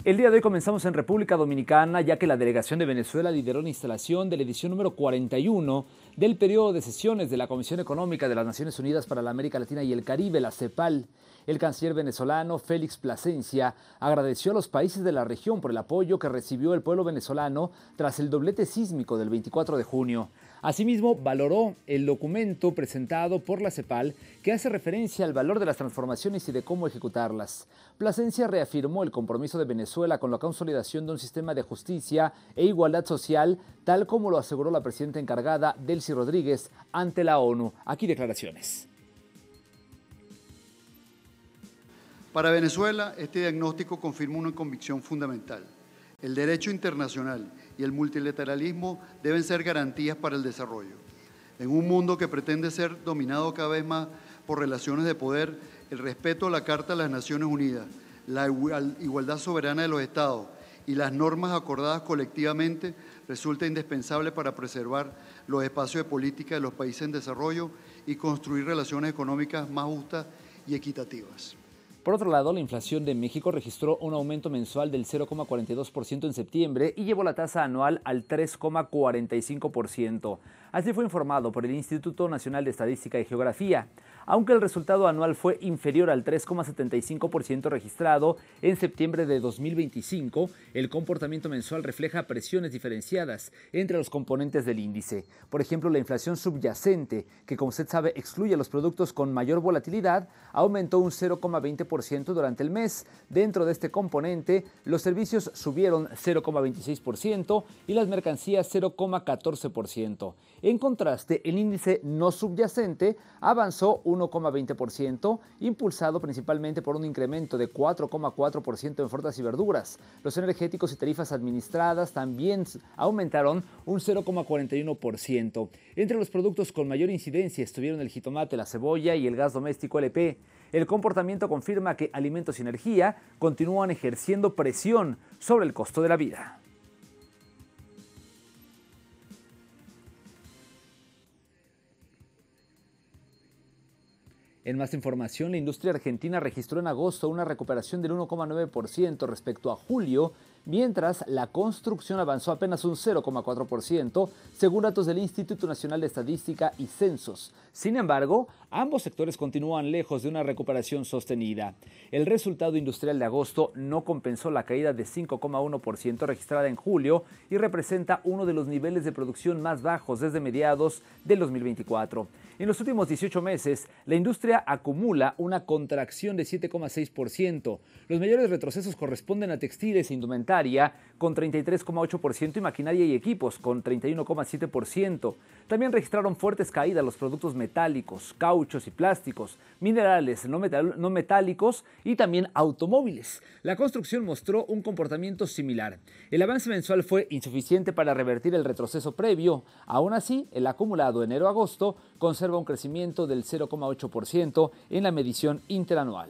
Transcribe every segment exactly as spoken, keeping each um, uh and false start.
El día de hoy comenzamos en República Dominicana, ya que la delegación de Venezuela lideró la instalación de la edición número cuarenta y uno del periodo de sesiones de la Comisión Económica de las Naciones Unidas para la América Latina y el Caribe, la CEPAL. El canciller venezolano Félix Plasencia agradeció a los países de la región por el apoyo que recibió el pueblo venezolano tras el doblete sísmico del veinticuatro de junio. Asimismo, valoró el documento presentado por la CEPAL que hace referencia al valor de las transformaciones y de cómo ejecutarlas. Plasencia reafirmó el compromiso de Venezuela con la consolidación de un sistema de justicia e igualdad social, tal como lo aseguró la presidenta encargada, Delcy Rodríguez, ante la ONU. Aquí declaraciones. Para Venezuela, este diagnóstico confirma una convicción fundamental. El derecho internacional y el multilateralismo deben ser garantías para el desarrollo. En un mundo que pretende ser dominado cada vez más por relaciones de poder, el respeto a la Carta de las Naciones Unidas, la igualdad soberana de los Estados y las normas acordadas colectivamente resulta indispensable para preservar los espacios de política de los países en desarrollo y construir relaciones económicas más justas y equitativas. Por otro lado, la inflación de México registró un aumento mensual del cero coma cuarenta y dos por ciento en septiembre y llevó la tasa anual al tres coma cuarenta y cinco por ciento. Así fue informado por el Instituto Nacional de Estadística y Geografía. Aunque el resultado anual fue inferior al tres coma setenta y cinco por ciento registrado en septiembre de dos mil veinticinco, el comportamiento mensual refleja presiones diferenciadas entre los componentes del índice. Por ejemplo, la inflación subyacente, que como usted sabe excluye a los productos con mayor volatilidad, aumentó un cero coma veinte por ciento durante el mes. Dentro de este componente, los servicios subieron cero coma veintiséis por ciento y las mercancías cero coma catorce por ciento. En contraste, el índice no subyacente avanzó uno coma veinte por ciento, impulsado principalmente por un incremento de cuatro coma cuatro por ciento en frutas y verduras. Los energéticos y tarifas administradas también aumentaron un cero coma cuarenta y uno por ciento. Entre los productos con mayor incidencia estuvieron el jitomate, la cebolla y el gas doméstico L P. El comportamiento confirma que alimentos y energía continúan ejerciendo presión sobre el costo de la vida. En más información, la industria argentina registró en agosto una recuperación del uno coma nueve por ciento respecto a julio, mientras la construcción avanzó apenas un cero coma cuatro por ciento, según datos del Instituto Nacional de Estadística y Censos. Sin embargo, ambos sectores continúan lejos de una recuperación sostenida. El resultado industrial de agosto no compensó la caída de cinco coma uno por ciento registrada en julio y representa uno de los niveles de producción más bajos desde mediados del dos mil veinticuatro. En los últimos dieciocho meses, la industria acumula una contracción de siete coma seis por ciento. Los mayores retrocesos corresponden a textiles e indumentaria con treinta y tres coma ocho por ciento y maquinaria y equipos con treinta y uno coma siete por ciento. También registraron fuertes caídas los productos metálicos, cauchos y plásticos, minerales no, metal, no metálicos y también automóviles. La construcción mostró un comportamiento similar. El avance mensual fue insuficiente para revertir el retroceso previo. Aún así, el acumulado enero-agosto conserva un crecimiento del cero coma ocho por ciento en la medición interanual.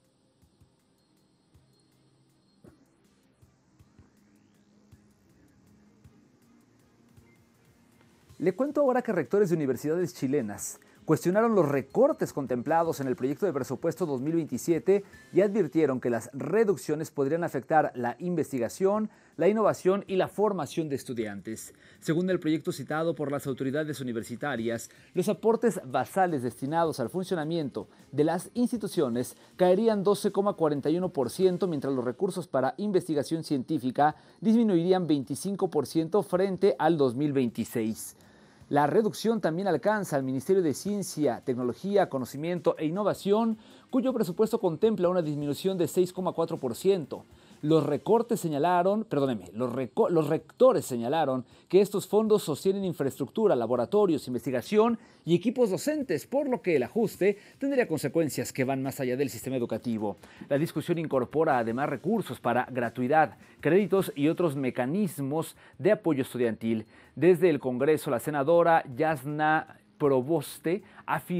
Le cuento ahora que rectores de universidades chilenas cuestionaron los recortes contemplados en el proyecto de presupuesto dos mil veintisiete y advirtieron que las reducciones podrían afectar la investigación, la innovación y la formación de estudiantes. Según el proyecto citado por las autoridades universitarias, los aportes basales destinados al funcionamiento de las instituciones caerían doce coma cuarenta y uno por ciento, mientras los recursos para investigación científica disminuirían veinticinco por ciento frente al dos mil veintiséis. La reducción también alcanza al Ministerio de Ciencia, Tecnología, Conocimiento e Innovación, cuyo presupuesto contempla una disminución de seis coma cuatro por ciento. Los recortes señalaron, perdóneme, los, reco los rectores señalaron que estos fondos sostienen infraestructura, laboratorios, investigación y equipos docentes, por lo que el ajuste tendría consecuencias que van más allá del sistema educativo. La discusión incorpora además recursos para gratuidad, créditos y otros mecanismos de apoyo estudiantil. Desde el Congreso, la senadora Yasna Proboste afirmó